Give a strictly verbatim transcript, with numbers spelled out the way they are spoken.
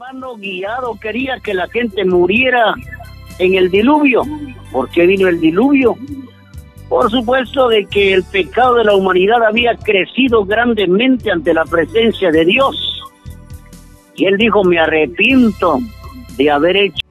humano guiado quería que la gente muriera en el diluvio. ¿Por qué vino el diluvio? Por supuesto de que el pecado de la humanidad había crecido grandemente ante la presencia de Dios. Y él dijo, me arrepiento de haber hecho